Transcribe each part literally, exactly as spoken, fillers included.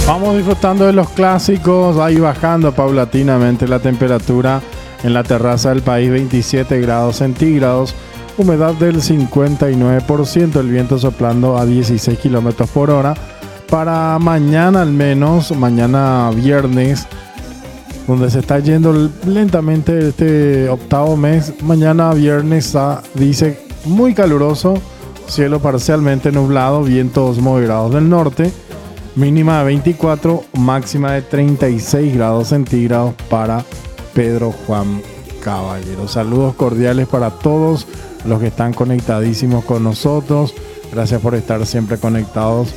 Vamos disfrutando de los clásicos, va a ir bajando paulatinamente la temperatura en la terraza del país, veintisiete grados centígrados, humedad del cincuenta y nueve por ciento, el viento soplando a dieciséis kilómetros por hora. Para mañana al menos, mañana viernes, donde se está yendo lentamente este octavo mes, mañana viernes ah, dice muy caluroso, cielo parcialmente nublado, vientos moderados del norte, mínima de veinticuatro, máxima de treinta y seis grados centígrados para Pedro Juan Caballero. Saludos cordiales para todos los que están conectadísimos con nosotros. Gracias por estar siempre conectados.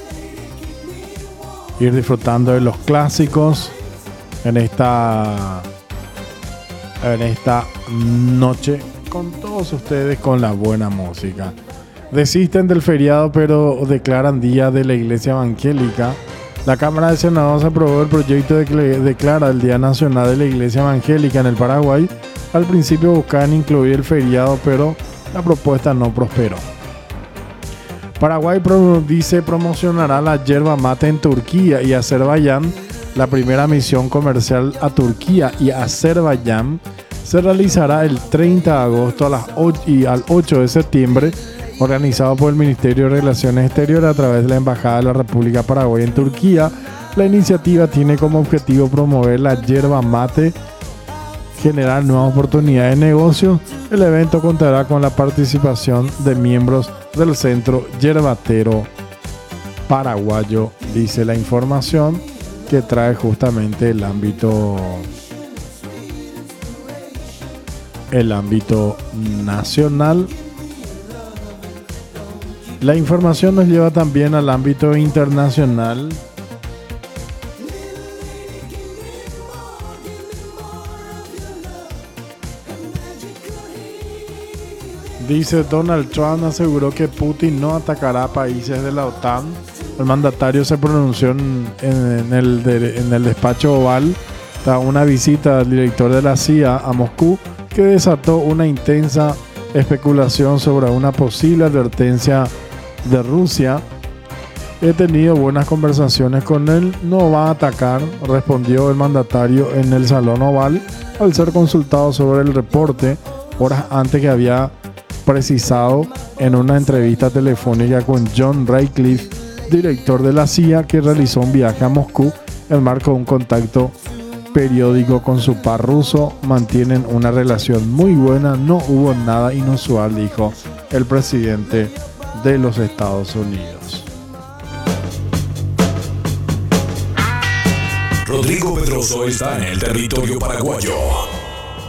Ir disfrutando de los clásicos en esta, en esta noche con todos ustedes con la buena música. Desisten del feriado pero declaran día de la Iglesia Evangélica. La Cámara de Senadores aprobó el proyecto de que declara el Día Nacional de la Iglesia Evangélica en el Paraguay. Al principio buscaban incluir el feriado, pero la propuesta no prosperó. Paraguay dice promocionará la yerba mate en Turquía y Azerbaiyán. La primera misión comercial a Turquía y Azerbaiyán se realizará el treinta de agosto a las ocho y al ocho de septiembre, organizado por el Ministerio de Relaciones Exteriores a través de la Embajada de la República Paraguay en Turquía. La iniciativa tiene como objetivo promover la yerba mate, generar nuevas oportunidades de negocio. El evento contará con la participación de miembros del Centro Yerbatero Paraguayo, dice la información que trae justamente el ámbito el ámbito nacional. La información nos lleva también al ámbito internacional. Dice Donald Trump aseguró que Putin no atacará a países de la OTAN. El mandatario se pronunció en, en, el, de, en el despacho oval tras una visita del director de la C I A a Moscú, que desató una intensa especulación sobre una posible advertencia de Rusia. He tenido buenas conversaciones con él, no va a atacar, respondió el mandatario en el Salón Oval al ser consultado sobre el reporte horas antes que había precisado en una entrevista telefónica con John Ratcliffe, director de la C I A, que realizó un viaje a Moscú en marco de un contacto periódico con su par ruso. Mantienen una relación muy buena, no hubo nada inusual, dijo el presidente de los Estados Unidos. Rodrigo Pedroso está en el territorio paraguayo.